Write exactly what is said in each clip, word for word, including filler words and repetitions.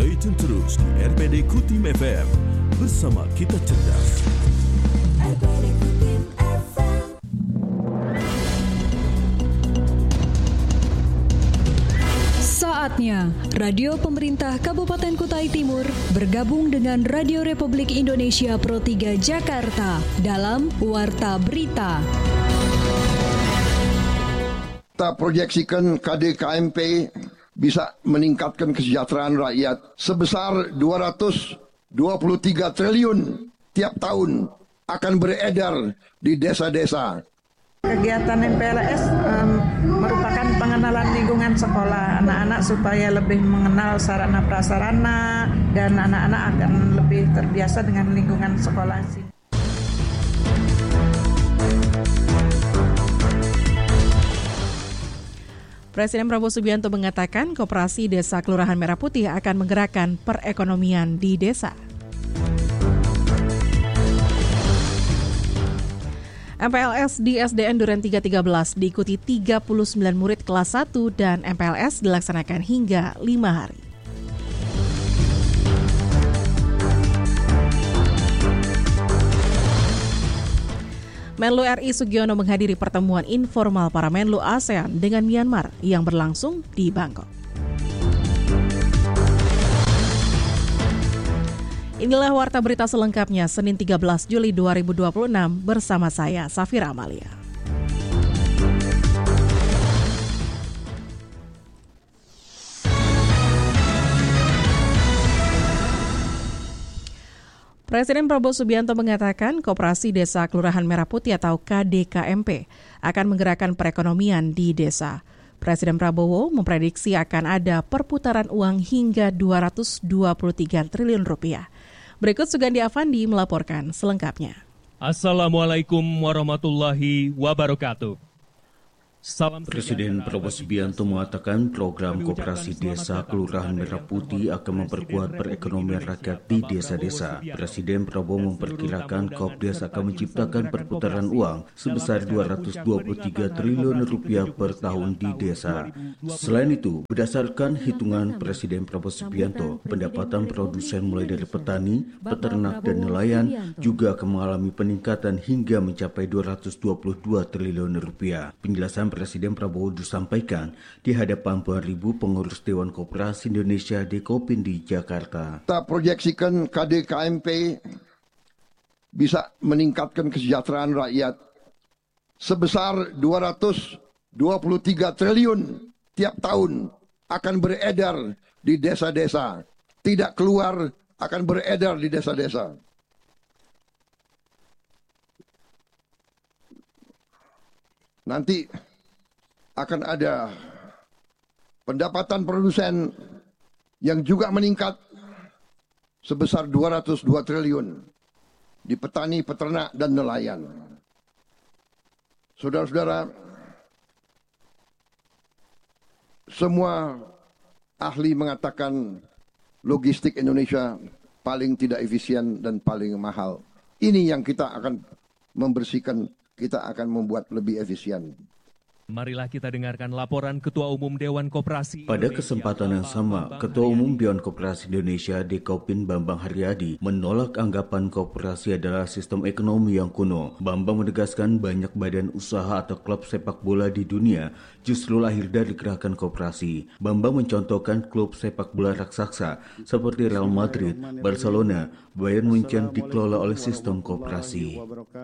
Stay tune terus di R P D Kutim F M. Bersama kita cerdas. R P D Kutim F M. Saatnya Radio Pemerintah Kabupaten Kutai Timur bergabung dengan Radio Republik Indonesia Pro tiga Jakarta dalam Warta Berita. Kita proyeksikan K D K M P bisa meningkatkan kesejahteraan rakyat sebesar dua ratus dua puluh tiga triliun tiap tahun akan beredar di desa-desa. Kegiatan M P L S um, merupakan pengenalan lingkungan sekolah anak-anak supaya lebih mengenal sarana prasarana dan anak-anak akan lebih terbiasa dengan lingkungan sekolah sini. Presiden Prabowo Subianto mengatakan Koperasi Desa Kelurahan Merah Putih akan menggerakkan perekonomian di desa. M P L S di S D N Duren tiga tiga belas diikuti tiga puluh sembilan murid kelas satu dan M P L S dilaksanakan hingga lima hari. Menlu R I Sugiono menghadiri pertemuan informal para Menlu ASEAN dengan Myanmar yang berlangsung di Bangkok. Inilah Warta Berita selengkapnya Senin tiga belas Juli dua ribu dua puluh enam bersama saya Safira Amalia. Presiden Prabowo Subianto mengatakan Koperasi Desa Kelurahan Merah Putih atau K D K M P akan menggerakkan perekonomian di desa. Presiden Prabowo memprediksi akan ada perputaran uang hingga dua ratus dua puluh tiga triliun rupiah. Berikut Sugandi Afandi melaporkan selengkapnya. Assalamualaikum warahmatullahi wabarakatuh. Salam Presiden Prabowo Subianto mengatakan program Koperasi Desa Kelurahan Merah Putih akan memperkuat perekonomian rakyat di desa-desa. Presiden Prabowo memperkirakan Kopdes akan menciptakan perputaran uang sebesar dua ratus dua puluh tiga triliun rupiah per tahun di desa. Selain itu, berdasarkan hitungan Presiden Prabowo Subianto, pendapatan produsen mulai dari petani, peternak, dan nelayan juga akan mengalami peningkatan hingga mencapai dua ratus dua puluh dua triliun rupiah. Penjelasan Presiden Prabowo disampaikan di hadapan puluhan ribu pengurus Dewan Koperasi Indonesia Dekopin di Jakarta. Kita proyeksikan K D K M P bisa meningkatkan kesejahteraan rakyat sebesar dua ratus dua puluh tiga triliun tiap tahun akan beredar di desa-desa. Tidak keluar, akan beredar di desa-desa. Nanti akan ada pendapatan produsen yang juga meningkat sebesar dua ratus dua triliun di petani, peternak, dan nelayan. Saudara-saudara, semua ahli mengatakan logistik Indonesia paling tidak efisien dan paling mahal. Ini yang kita akan membersihkan, kita akan membuat lebih efisien. Marilah kita dengarkan laporan Ketua Umum Dewan Koperasi. Pada kesempatan yang sama, Ketua Umum Dewan Koperasi Indonesia Dekopin Bambang Haryadi menolak anggapan koperasi adalah sistem ekonomi yang kuno. Bambang menegaskan banyak badan usaha atau klub sepak bola di dunia justru lahir dari gerakan koperasi. Bambang mencontohkan klub sepak bola raksasa seperti Real Madrid, Barcelona, Bayern Munchen dikelola oleh sistem koperasi.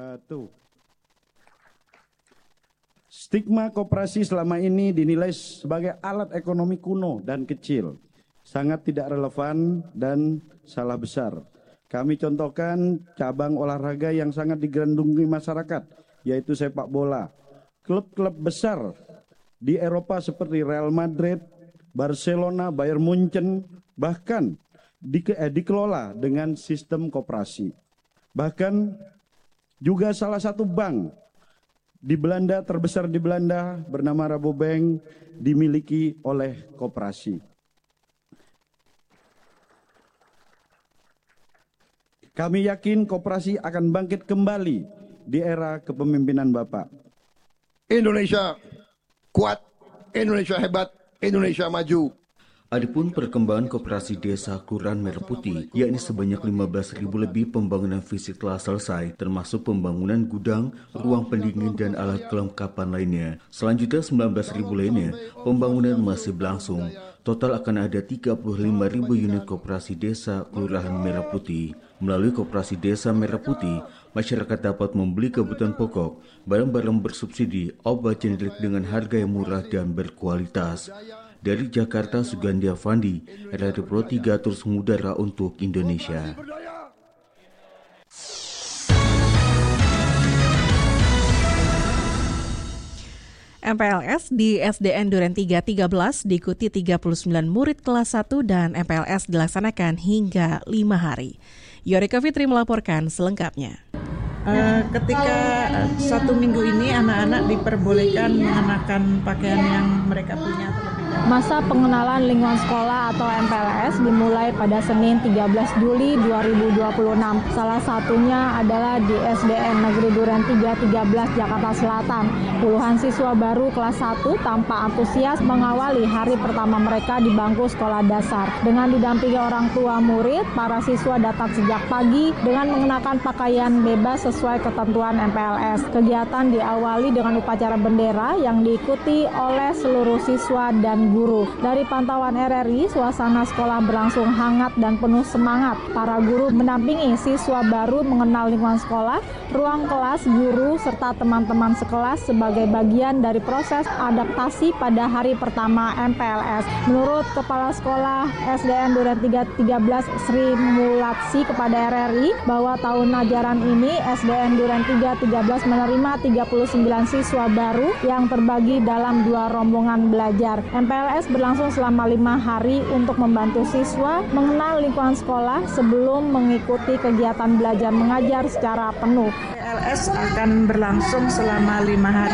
Stigma koperasi selama ini dinilai sebagai alat ekonomi kuno dan kecil, sangat tidak relevan dan salah besar. Kami contohkan cabang olahraga yang sangat digandrungi masyarakat, yaitu sepak bola. Klub-klub besar di Eropa seperti Real Madrid, Barcelona, Bayern Munchen, bahkan di, eh, dikelola dengan sistem koperasi. Bahkan juga salah satu bank di Belanda, terbesar di Belanda, bernama Rabobank, dimiliki oleh koperasi. Kami yakin koperasi akan bangkit kembali di era kepemimpinan Bapak. Indonesia kuat, Indonesia hebat, Indonesia maju. Adapun perkembangan koperasi desa Kelurahan Merah Putih, yakni sebanyak lima belas ribu lebih pembangunan fisik telah selesai, termasuk pembangunan gudang, ruang pendingin, dan alat kelengkapan lainnya. Selanjutnya sembilan belas ribu lainnya, pembangunan masih berlangsung. Total akan ada tiga puluh lima ribu unit koperasi desa Kelurahan Merah Putih. Melalui koperasi desa Merah Putih, masyarakat dapat membeli kebutuhan pokok, barang-barang bersubsidi, obat generik dengan harga yang murah dan berkualitas. Dari Jakarta, Sugandi Avandi, Radio Pro tiga terus mengudara untuk Indonesia. M P L S di S D N Duren tiga tiga belas diikuti tiga puluh sembilan murid kelas satu dan M P L S dilaksanakan hingga lima hari. Yorika Fitri melaporkan selengkapnya. Uh, ketika uh, satu minggu ini anak-anak diperbolehkan mengenakan pakaian yang mereka punya terlebih dahulu. Masa pengenalan lingkungan sekolah atau M P L S dimulai pada Senin tiga belas Juli dua ribu dua puluh enam. Salah satunya adalah di S D N Negeri Duren tiga tiga belas Jakarta Selatan. Puluhan siswa baru kelas satu tanpa antusias mengawali hari pertama mereka di bangku sekolah dasar. Dengan didampingi orang tua murid, para siswa datang sejak pagi dengan mengenakan pakaian bebas sesuai ketentuan M P L S. Kegiatan diawali dengan upacara bendera yang diikuti oleh seluruh siswa dan guru. Dari pantauan R R I, suasana sekolah berlangsung hangat dan penuh semangat. Para guru mendampingi siswa baru mengenal lingkungan sekolah, ruang kelas, guru, serta teman-teman sekelas sebagai bagian dari proses adaptasi pada hari pertama M P L S. Menurut Kepala Sekolah S D N Duren tiga tiga belas Sri Mulatsi kepada R R I, bahwa tahun ajaran ini S D N Duren tiga tiga belas menerima tiga puluh sembilan siswa baru yang terbagi dalam dua rombongan belajar. M P L S berlangsung selama lima hari untuk membantu siswa mengenal lingkungan sekolah sebelum mengikuti kegiatan belajar mengajar secara penuh. M P L S akan berlangsung selama lima hari.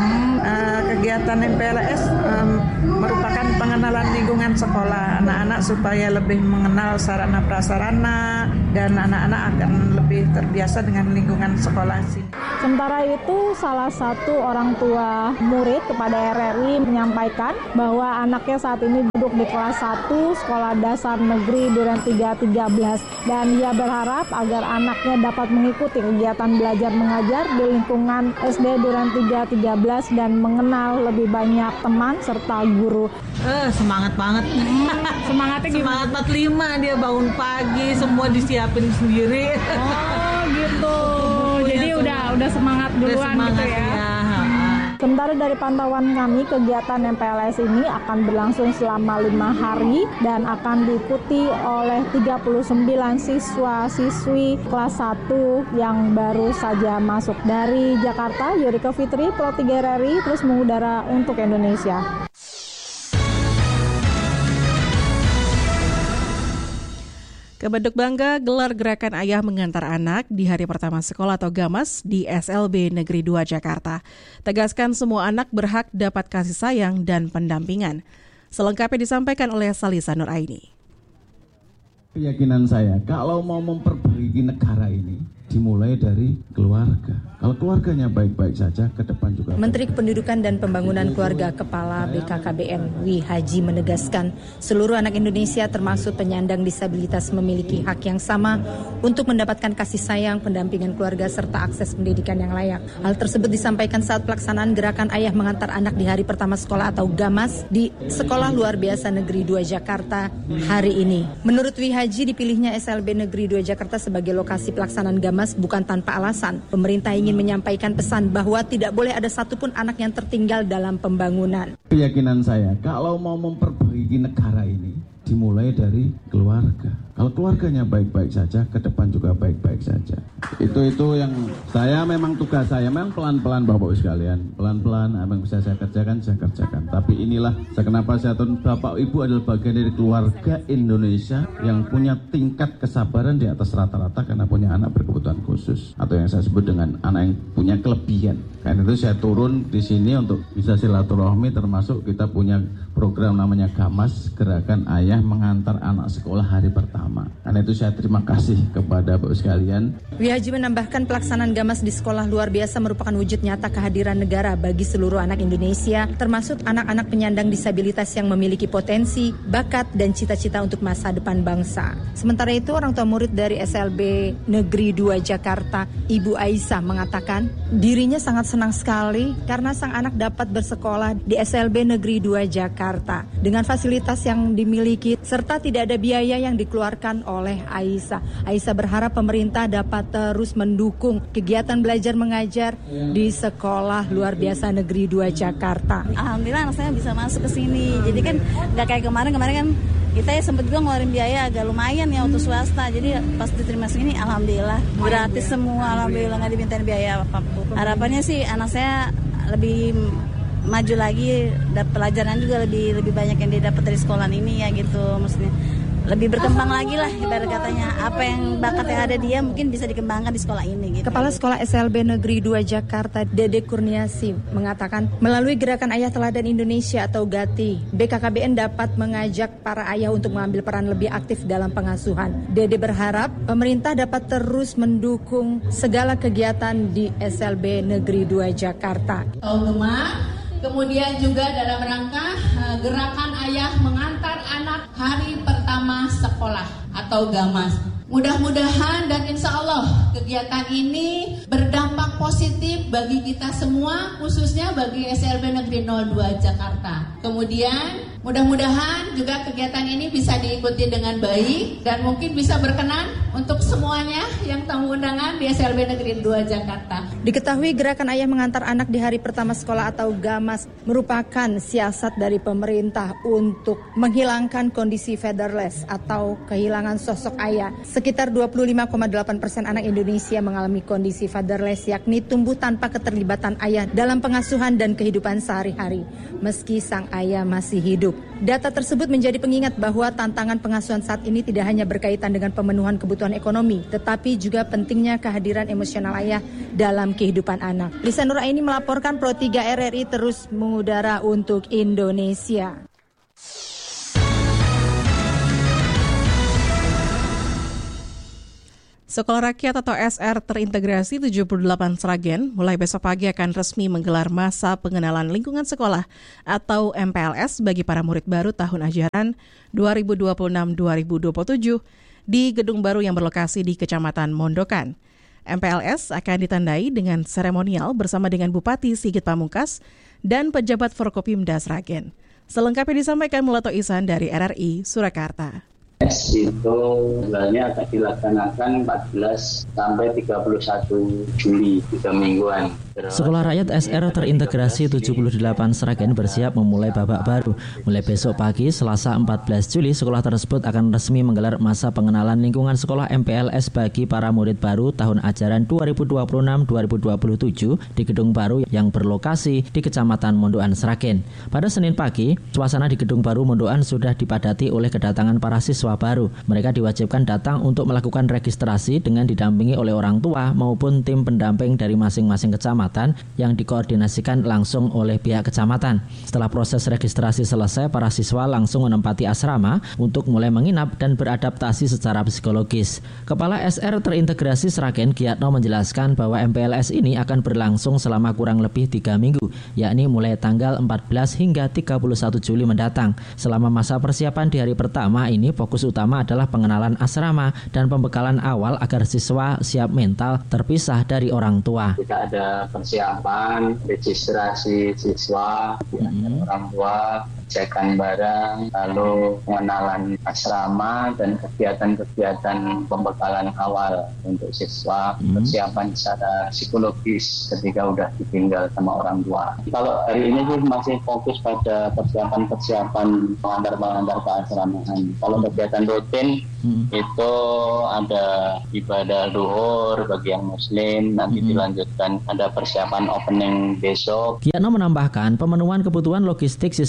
Uh, kegiatan M P L S um, merupakan pengenalan lingkungan sekolah anak-anak supaya lebih mengenal sarana prasarana dan anak-anak akan lebih terbiasa dengan lingkungan sekolah sini. Sementara itu, salah satu orang tua murid kepada R R I menyampaikan bahwa anaknya saat ini duduk di kelas satu Sekolah Dasar Negeri Duren tiga tiga belas dan ia berharap agar anaknya dapat mengikuti kegiatan belajar mengajar di lingkungan S D Duren tiga tiga belas dan mengenal lebih banyak teman serta guru. Eh, semangat banget. Semangatnya gimana? Semangat empat puluh lima dia bangun pagi, semua disiapin sendiri. Oh, gitu. Jadi ya, udah udah semangat duluan udah semangat, gitu ya. ya. Sementara dari pantauan kami, kegiatan M P L S ini akan berlangsung selama lima hari dan akan diikuti oleh tiga puluh sembilan siswa-siswi kelas satu yang baru saja masuk. Dari Jakarta, Yorika Fitri, Pro tiga R R I, terus mengudara untuk Indonesia. Kebenduk Bangga gelar gerakan ayah mengantar anak di hari pertama sekolah atau Gamas di S L B Negeri dua Jakarta. Tegaskan semua anak berhak dapat kasih sayang dan pendampingan. Selengkapnya disampaikan oleh Salisa Nuraini. Keyakinan saya, kalau mau memperbaiki negara ini, dimulai dari keluarga. Kalau keluarganya baik-baik saja, ke depan juga. Menteri Kependudukan dan Pembangunan Keluarga Kepala B K K B N Wi Haji menegaskan seluruh anak Indonesia termasuk penyandang disabilitas memiliki hak yang sama untuk mendapatkan kasih sayang, pendampingan keluarga serta akses pendidikan yang layak. Hal tersebut disampaikan saat pelaksanaan gerakan ayah mengantar anak di hari pertama sekolah atau Gamas di Sekolah Luar Biasa Negeri dua Jakarta hari ini. Menurut Wi Haji, dipilihnya S L B Negeri dua Jakarta sebagai lokasi pelaksanaan Gamas bukan tanpa alasan. Pemerintah ingin menyampaikan pesan bahwa tidak boleh ada satupun anak yang tertinggal dalam pembangunan. Keyakinan saya, kalau mau memperbaiki negara ini, dimulai dari keluarga. Kalau keluarganya baik-baik saja, ke depan juga baik-baik saja. Itu itu yang saya memang tugas saya, memang pelan-pelan Bapak sekalian, pelan-pelan apa yang bisa saya kerjakan, saya kerjakan. Tapi inilah kenapa saya tahu Bapak Ibu adalah bagian dari keluarga Indonesia yang punya tingkat kesabaran di atas rata-rata karena punya anak berkebutuhan khusus atau yang saya sebut dengan anak yang punya kelebihan. Karena itu saya turun di sini untuk bisa silaturahmi, termasuk kita punya program namanya Gamas, Gerakan Ayah Mengantar Anak Sekolah Hari Pertama. bersama. Karena itu saya terima kasih kepada Bapak sekalian. Wi Haji menambahkan pelaksanaan Gamas di sekolah luar biasa merupakan wujud nyata kehadiran negara bagi seluruh anak Indonesia, termasuk anak-anak penyandang disabilitas yang memiliki potensi, bakat, dan cita-cita untuk masa depan bangsa. Sementara itu, orang tua murid dari S L B Negeri dua Jakarta, Ibu Aisyah mengatakan dirinya sangat senang sekali karena sang anak dapat bersekolah di S L B Negeri dua Jakarta dengan fasilitas yang dimiliki serta tidak ada biaya yang dikeluarkan oleh Aisyah. Aisyah berharap pemerintah dapat terus mendukung kegiatan belajar mengajar di sekolah luar biasa Negeri dua Jakarta. Alhamdulillah anak saya bisa masuk ke sini. Jadi kan nggak kayak kemarin, kemarin kan kita ya sempat juga ngeluarin biaya agak lumayan ya untuk swasta. Jadi pas diterima sini alhamdulillah gratis semua, alhamdulillah nggak dimintain biaya apapun. Harapannya sih anak saya lebih maju lagi, dapat pelajaran juga lebih lebih banyak yang dia dapat dari sekolah ini ya gitu, maksudnya lebih berkembang lagi lah ibarat katanya, apa yang bakat yang ada dia mungkin bisa dikembangkan di sekolah ini gitu. Kepala Sekolah S L B Negeri dua Jakarta Dede Kurniasi mengatakan melalui Gerakan Ayah Teladan Indonesia atau GATI, B K K B N dapat mengajak para ayah untuk mengambil peran lebih aktif dalam pengasuhan. Dede berharap pemerintah dapat terus mendukung segala kegiatan di S L B Negeri dua Jakarta. Kemudian juga dalam rangka uh, Gerakan Ayah Mengantar Anak Hari Pertama Sekolah atau Gamas. Mudah-mudahan dan insya Allah kegiatan ini berdampak positif bagi kita semua, khususnya bagi S L B Negeri nol dua Jakarta. Kemudian mudah-mudahan juga kegiatan ini bisa diikuti dengan baik dan mungkin bisa berkenan untuk semuanya yang tamu undangan di S L B Negeri dua Jakarta. Diketahui Gerakan Ayah Mengantar Anak di Hari Pertama Sekolah atau Gamas merupakan siasat dari pemerintah untuk menghilangkan kondisi fatherless atau kehilangan sosok ayah. Sekitar dua puluh lima koma delapan persen anak Indonesia mengalami kondisi fatherless, yakni tumbuh tanpa keterlibatan ayah dalam pengasuhan dan kehidupan sehari-hari, meski sang ayah masih hidup. Data tersebut menjadi pengingat bahwa tantangan pengasuhan saat ini tidak hanya berkaitan dengan pemenuhan kebutuhan ekonomi, tetapi juga pentingnya kehadiran emosional ayah dalam kehidupan anak. Lisa Nuraini melaporkan Pro tiga R R I terus mengudara untuk Indonesia. Sekolah Rakyat atau S R terintegrasi tujuh puluh delapan Sragen mulai besok pagi akan resmi menggelar masa pengenalan lingkungan sekolah atau M P L S bagi para murid baru tahun ajaran dua ribu dua puluh enam dua ribu dua puluh tujuh di gedung baru yang berlokasi di Kecamatan Mondokan. M P L S akan ditandai dengan seremonial bersama dengan Bupati Sigit Pamungkas dan pejabat Forkopimda Sragen. Selengkapnya disampaikan Mulato Ihsan dari R R I Surakarta. S itu sebenarnya akan dilaksanakan empat belas sampai tiga puluh satu Juli, tiga mingguan. Sekolah Rakyat S R terintegrasi tujuh puluh delapan Sragen bersiap memulai babak baru. Mulai besok pagi, Selasa empat belas Juli, sekolah tersebut akan resmi menggelar masa pengenalan lingkungan sekolah M P L S bagi para murid baru tahun ajaran dua ribu dua puluh enam dua ribu dua puluh tujuh di gedung baru yang berlokasi di Kecamatan Mondokan Sragen. Pada Senin pagi, suasana di gedung baru Mondokan sudah dipadati oleh kedatangan para siswa baru. Mereka diwajibkan datang untuk melakukan registrasi dengan didampingi oleh orang tua maupun tim pendamping dari masing-masing kecamatan yang dikoordinasikan langsung oleh pihak kecamatan. Setelah proses registrasi selesai, para siswa langsung menempati asrama untuk mulai menginap dan beradaptasi secara psikologis. Kepala S R terintegrasi Sragen Giatno menjelaskan bahwa M P L S ini akan berlangsung selama kurang lebih tiga minggu, yakni mulai tanggal empat belas hingga tiga puluh satu Juli mendatang. Selama masa persiapan di hari pertama ini, fokus utama adalah pengenalan asrama dan pembekalan awal agar siswa siap mental terpisah dari orang tua. Tidak ada persiapan, registrasi siswa, mm-hmm. orang tua, cekan barang, lalu pengenalan asrama dan kegiatan-kegiatan pembekalan awal untuk siswa, mm-hmm. persiapan secara psikologis ketika udah ditinggal sama orang tua. Kalau hari ini sih masih fokus pada persiapan-persiapan pengantar-pengantar keasramaan. Kalau kegiatan rutin mm-hmm. itu ada ibadah zuhur bagi yang muslim, nanti mm-hmm. dilanjutkan ada persiapan opening besok. Giatno menambahkan pemenuhan kebutuhan logistik siswa selama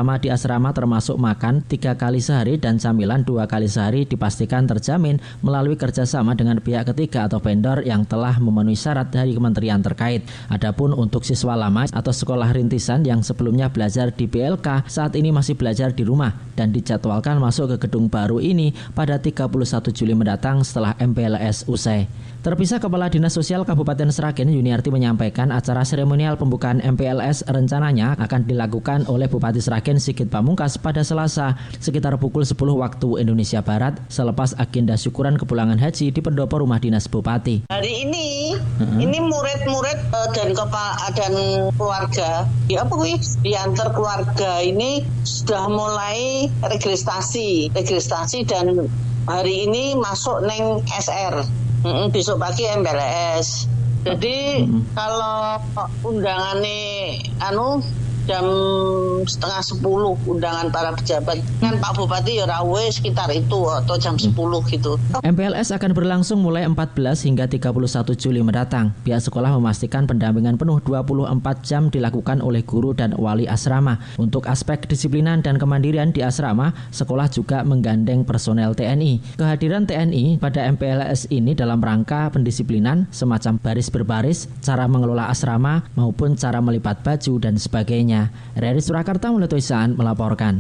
selama di asrama termasuk makan tiga kali sehari dan camilan dua kali sehari dipastikan terjamin melalui kerjasama dengan pihak ketiga atau vendor yang telah memenuhi syarat dari kementerian terkait. Adapun untuk siswa lama atau sekolah rintisan yang sebelumnya belajar di B L K saat ini masih belajar di rumah dan dijadwalkan masuk ke gedung baru ini pada tiga puluh satu Juli mendatang setelah M P L S usai. Terpisah, Kepala Dinas Sosial Kabupaten Sragen Yuniarti menyampaikan acara seremonial pembukaan M P L S rencananya akan dilakukan oleh Bupati Sragen Sigit Pamungkas pada Selasa sekitar pukul sepuluh waktu Indonesia Barat selepas agenda syukuran kepulangan haji di pendopo rumah dinas Bupati. Hari ini, uh-huh. ini murid-murid uh, dan kepala dan keluarga, ya apa wih, diantar keluarga ini sudah mulai registrasi, registrasi dan hari ini masuk neng S R. Mm-mm, besok pagi M P L S. Jadi mm-hmm. kalau undangannya anu jam setengah sepuluh undangan para pejabat kan Pak Bupati ya rawe sekitar itu atau jam sepuluh gitu. M P L S akan berlangsung mulai empat belas hingga tiga puluh satu Juli mendatang. Pihak sekolah memastikan pendampingan penuh dua puluh empat jam dilakukan oleh guru dan wali asrama. Untuk aspek disiplinan dan kemandirian di asrama, sekolah juga menggandeng personel T N I. Kehadiran T N I pada M P L S ini dalam rangka pendisiplinan semacam baris berbaris, cara mengelola asrama maupun cara melipat baju dan sebagainya. Dari Surakarta, Mulyo Toisaan melaporkan.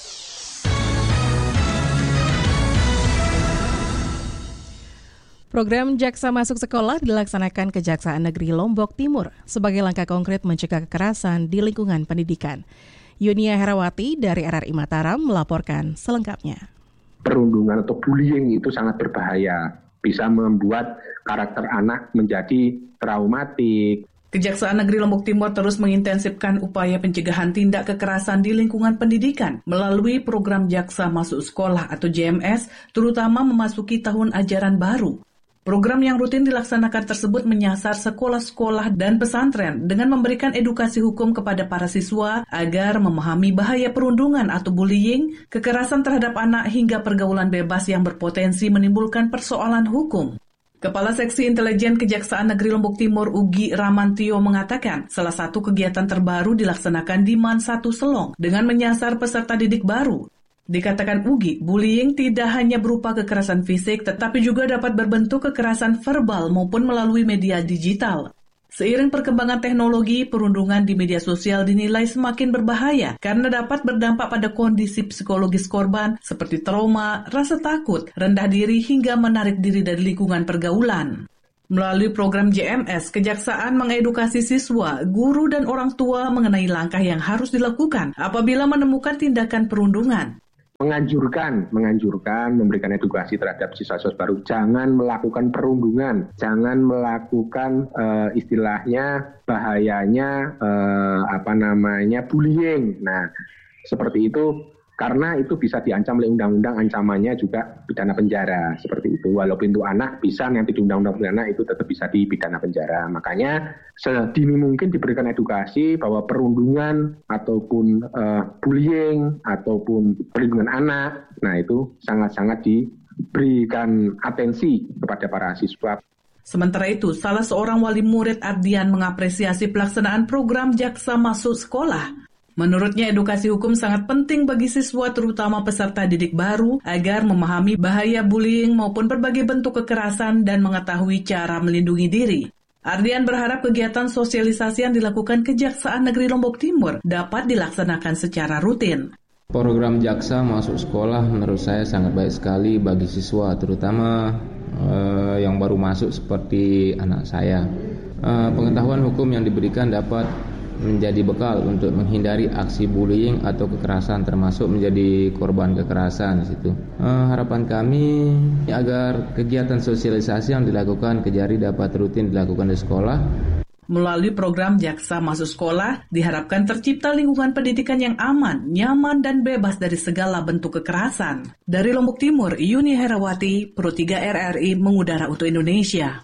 Program Jaksa Masuk Sekolah dilaksanakan Kejaksaan Negeri Lombok Timur sebagai langkah konkret mencegah kekerasan di lingkungan pendidikan. Yunia Herawati dari R R I Mataram melaporkan selengkapnya. Perundungan atau bullying itu sangat berbahaya, bisa membuat karakter anak menjadi traumatik. Kejaksaan Negeri Lombok Timur terus mengintensifkan upaya pencegahan tindak kekerasan di lingkungan pendidikan melalui program Jaksa Masuk Sekolah atau J M S, terutama memasuki tahun ajaran baru. Program yang rutin dilaksanakan tersebut menyasar sekolah-sekolah dan pesantren dengan memberikan edukasi hukum kepada para siswa agar memahami bahaya perundungan atau bullying, kekerasan terhadap anak hingga pergaulan bebas yang berpotensi menimbulkan persoalan hukum. Kepala Seksi Intelijen Kejaksaan Negeri Lombok Timur Ugi Ramantio mengatakan salah satu kegiatan terbaru dilaksanakan di Man satu Selong dengan menyasar peserta didik baru. Dikatakan Ugi, bullying tidak hanya berupa kekerasan fisik tetapi juga dapat berbentuk kekerasan verbal maupun melalui media digital. Seiring perkembangan teknologi, perundungan di media sosial dinilai semakin berbahaya karena dapat berdampak pada kondisi psikologis korban seperti trauma, rasa takut, rendah diri hingga menarik diri dari lingkungan pergaulan. Melalui program J M S, Kejaksaan mengedukasi siswa, guru, dan orang tua mengenai langkah yang harus dilakukan apabila menemukan tindakan perundungan. Menganjurkan, menganjurkan, memberikan edukasi terhadap siswa-siswa baru. Jangan melakukan perundungan, jangan melakukan uh, istilahnya bahayanya uh, apa namanya bullying. Nah, seperti itu karena itu bisa diancam oleh undang-undang, ancamannya juga pidana penjara seperti itu. Walaupun itu anak bisa nanti di undang-undang pidana itu tetap bisa dipidana penjara. Makanya sedini mungkin diberikan edukasi bahwa perundungan ataupun uh, bullying ataupun perlindungan anak, nah itu sangat-sangat diberikan atensi kepada para siswa. Sementara itu, salah seorang wali murid Ardian mengapresiasi pelaksanaan program Jaksa Masuk Sekolah. Menurutnya edukasi hukum sangat penting bagi siswa terutama peserta didik baru agar memahami bahaya bullying maupun berbagai bentuk kekerasan dan mengetahui cara melindungi diri. Ardian berharap kegiatan sosialisasi yang dilakukan Kejaksaan Negeri Lombok Timur dapat dilaksanakan secara rutin. Program Jaksa Masuk Sekolah menurut saya sangat baik sekali bagi siswa terutama uh, yang baru masuk seperti anak saya. Uh, pengetahuan hukum yang diberikan dapat menjadi bekal untuk menghindari aksi bullying atau kekerasan termasuk menjadi korban kekerasan di situ. Uh, harapan kami agar kegiatan sosialisasi yang dilakukan Kejari dapat rutin dilakukan di sekolah. Melalui program Jaksa Masuk Sekolah diharapkan tercipta lingkungan pendidikan yang aman, nyaman dan bebas dari segala bentuk kekerasan. Dari Lombok Timur, Yuni Herawati, Pro tiga R R I mengudara untuk Indonesia.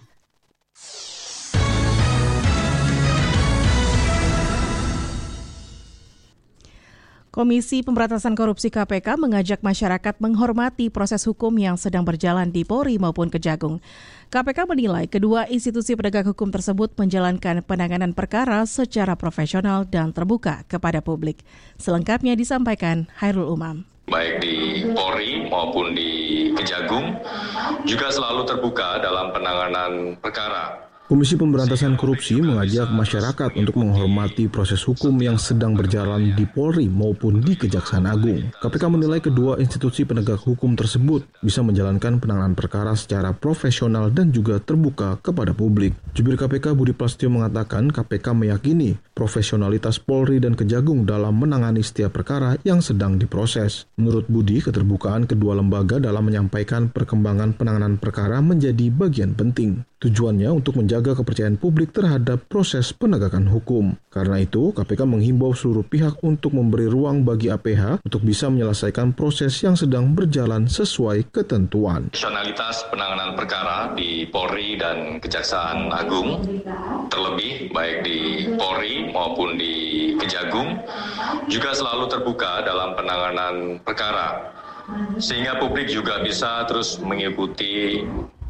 Komisi Pemberantasan Korupsi K P K mengajak masyarakat menghormati proses hukum yang sedang berjalan di Polri maupun Kejagung. K P K menilai kedua institusi penegak hukum tersebut menjalankan penanganan perkara secara profesional dan terbuka kepada publik. Selengkapnya disampaikan Hairul Umam. Baik di Polri maupun di Kejagung juga selalu terbuka dalam penanganan perkara. Komisi Pemberantasan Korupsi mengajak masyarakat untuk menghormati proses hukum yang sedang berjalan di Polri maupun di Kejaksaan Agung. K P K menilai kedua institusi penegak hukum tersebut bisa menjalankan penanganan perkara secara profesional dan juga terbuka kepada publik. Jubir K P K Budi Prasetyo mengatakan K P K meyakini profesionalitas Polri dan Kejagung dalam menangani setiap perkara yang sedang diproses. Menurut Budi, keterbukaan kedua lembaga dalam menyampaikan perkembangan penanganan perkara menjadi bagian penting. Tujuannya untuk menjaga kepercayaan publik terhadap proses penegakan hukum. Karena itu, K P K menghimbau seluruh pihak untuk memberi ruang bagi A P H untuk bisa menyelesaikan proses yang sedang berjalan sesuai ketentuan. Profesionalitas penanganan perkara di Polri dan Kejaksaan Agung, terlebih baik di Polri maupun di Kejagung, juga selalu terbuka dalam penanganan perkara, sehingga publik juga bisa terus mengikuti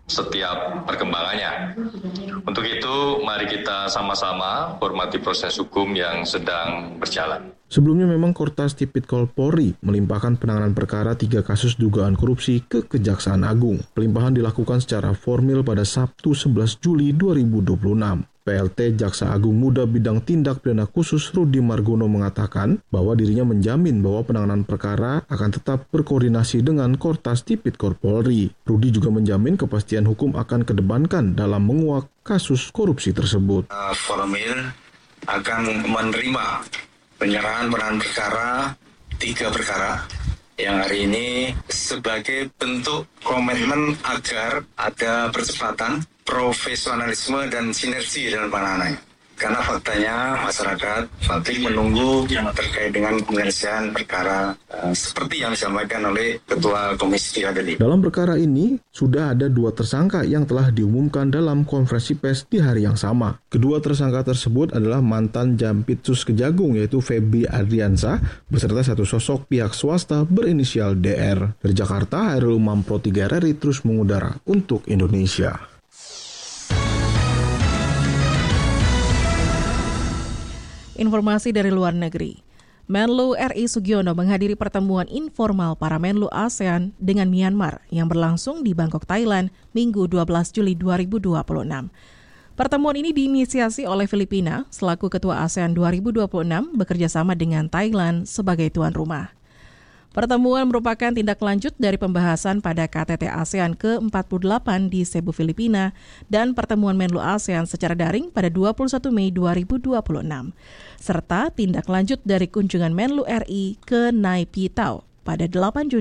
setiap perkembangannya. Untuk itu, mari kita sama-sama hormati proses hukum yang sedang berjalan. Sebelumnya memang Kortas Tipikor Polri melimpahkan penanganan perkara tiga kasus dugaan korupsi ke Kejaksaan Agung. Pelimpahan dilakukan secara formil pada Sabtu sebelas Juli dua ribu dua puluh enam. P L T Jaksa Agung Muda Bidang Tindak Pidana Khusus Rudi Margono mengatakan bahwa dirinya menjamin bahwa penanganan perkara akan tetap berkoordinasi dengan Kortas Tipikor Polri. Rudi juga menjamin kepastian hukum akan kedepankan dalam menguak kasus korupsi tersebut. Uh, formil akan menerima penyerahan penanganan perkara, tiga perkara yang hari ini sebagai bentuk komitmen agar ada percepatan, profesionalisme dan sinergi dalam penanganannya. Karena faktanya masyarakat Fatih menunggu yang terkait dengan penyelesaian perkara uh, seperti yang disampaikan oleh Ketua Komisi tiga tadi. Dalam perkara ini, sudah ada dua tersangka yang telah diumumkan dalam konferensi pers di hari yang sama. Kedua tersangka tersebut adalah mantan Jampitsus Kejagung yaitu Febri Adriansa beserta satu sosok pihak swasta berinisial D R. Dari Jakarta, Hairul Umam Pro tiga R R I terus mengudara untuk Indonesia. Informasi dari luar negeri. Menlu R I Sugiono menghadiri pertemuan informal para Menlu ASEAN dengan Myanmar yang berlangsung di Bangkok, Thailand, Minggu dua belas Juli dua ribu dua puluh enam. Pertemuan ini diinisiasi oleh Filipina selaku Ketua ASEAN dua ribu dua puluh enam bekerjasama dengan Thailand sebagai tuan rumah. Pertemuan merupakan tindak lanjut dari pembahasan pada K T T ASEAN ke empat puluh delapan di Cebu, Filipina, dan pertemuan Menlu ASEAN secara daring pada dua puluh satu Mei dua ribu dua puluh enam, serta tindak lanjut dari kunjungan Menlu R I ke Nay Pyi Taw pada delapan Juni